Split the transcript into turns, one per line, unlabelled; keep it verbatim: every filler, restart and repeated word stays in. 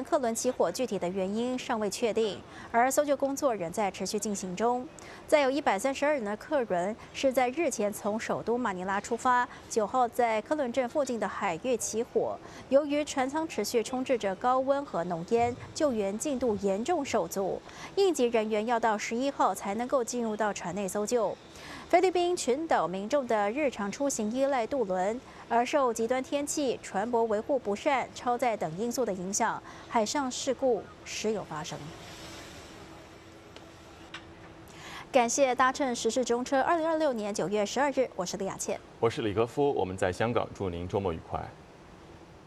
客轮起火具体的原因尚未确定，而搜救工作仍在持续进行中。再有一百三十二人的客轮是在日前从首都马尼拉出发，九号在科伦镇附近的海域起火。由于船舱持续充斥着高温和浓烟，救援进度严重受阻，应急人员要到十一号才能够进入到船内搜救。菲律宾群岛民众的日常出行依赖渡轮，而受极端天气、船舶维护不善、超载等因素的影响，海上事故时有发生。感谢搭乘时事中车，二零二六年九月十二日，我是李雅倩，
我是李格夫，我们在香港，祝您周末愉快。